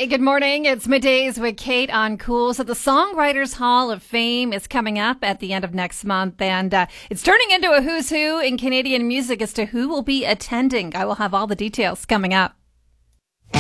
Hey, good morning. It's Middays with Kate on Cool. So the Songwriters Hall of Fame is coming up at the end of next month, and it's turning into a who's who in Canadian music as to who will be attending. I will have all the details coming up.